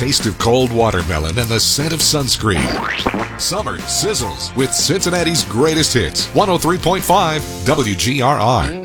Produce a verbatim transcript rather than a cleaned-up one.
taste of cold watermelon and the scent of sunscreen. Summer sizzles with Cincinnati's greatest hits. one oh three point five W G R R.